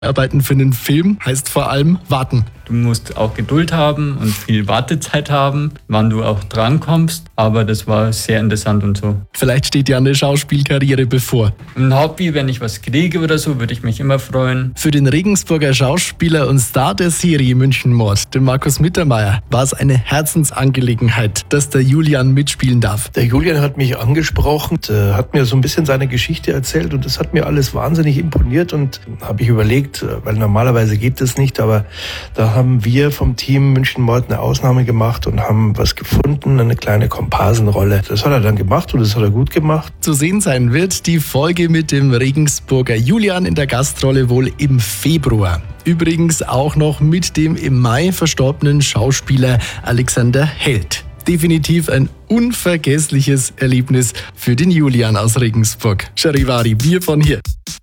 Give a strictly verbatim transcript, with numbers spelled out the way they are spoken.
Arbeiten für einen Film heißt vor allem warten. Du musst auch Geduld haben und viel Wartezeit haben, wann du auch drankommst. Aber das war sehr interessant und so. Vielleicht steht ja eine Schauspielkarriere bevor. Ein Hobby, wenn ich was kriege oder so, würde ich mich immer freuen. Für den Regensburger Schauspieler und Star der Serie München-Mord, den Markus Mittermeier, war es eine Herzensangelegenheit, dass der Julian mitspielen darf. Der Julian hat mich angesprochen, hat mir so ein bisschen seine Geschichte erzählt und das hat mir alles wahnsinnig imponiert und habe ich überlegt, weil normalerweise geht das nicht, aber da haben wir vom Team München-Mord eine Ausnahme gemacht und haben was gefunden, eine kleine Komparsenrolle. Das hat er dann gemacht und das hat er gut gemacht. Zu sehen sein wird die Folge mit dem Regensburger Julian in der Gastrolle wohl im Februar. Übrigens auch noch mit dem im Mai verstorbenen Schauspieler Alexander Held. Definitiv ein unvergessliches Erlebnis für den Julian aus Regensburg. Charivari, wir von hier.